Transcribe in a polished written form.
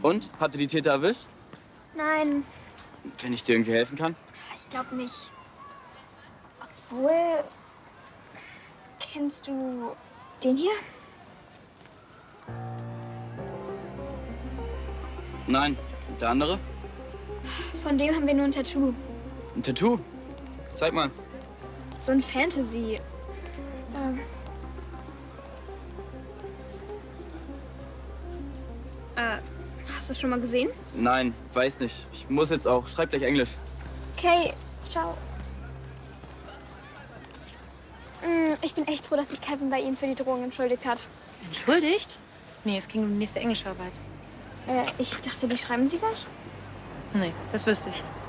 Und? Habt ihr die Täter erwischt? Nein, Wenn ich dir irgendwie helfen kann? ich glaube nicht. Obwohl, kennst du den hier? Nein. Und der andere? Von dem haben wir nur ein Tattoo. Ein Tattoo? Zeig mal. So ein Fantasy. Hast du es schon mal gesehen? Nein, weiß nicht. Ich muss jetzt auch. Schreib gleich Englisch. Okay, ciao. Ich bin echt froh, dass sich Kevin bei Ihnen für die Drohung entschuldigt hat. Entschuldigt? Nee, es ging um die nächste Englischarbeit. Ich dachte, die schreiben Sie gleich? Nee, das wüsste ich.